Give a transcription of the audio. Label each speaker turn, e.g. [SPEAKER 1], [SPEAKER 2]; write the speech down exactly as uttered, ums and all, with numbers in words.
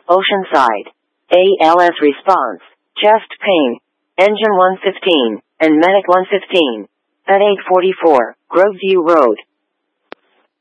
[SPEAKER 1] Oceanside. A L S response, chest pain, engine one fifteen, and medic one fifteen. At eight forty-four, Groveview Road.